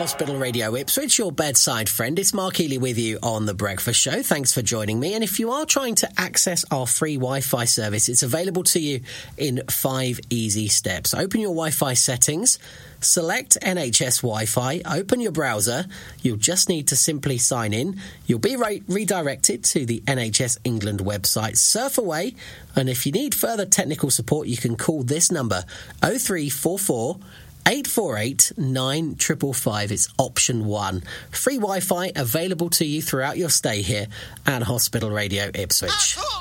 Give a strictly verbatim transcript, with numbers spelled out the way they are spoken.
Hospital Radio Ipswich, your bedside friend. It's Mark Healy with you on The Breakfast Show. Thanks for joining me. And if you are trying to access our free Wi-Fi service, it's available to you in five easy steps. Open your Wi-Fi settings, select N H S Wi-Fi, open your browser. You'll just need to simply sign in. You'll be re- redirected to the N H S England website. Surf away. And if you need further technical support, you can call this number, oh three four four, eight four eight, nine five five. It's option one. Free Wi-Fi available to you throughout your stay here at Hospital Radio Ipswich.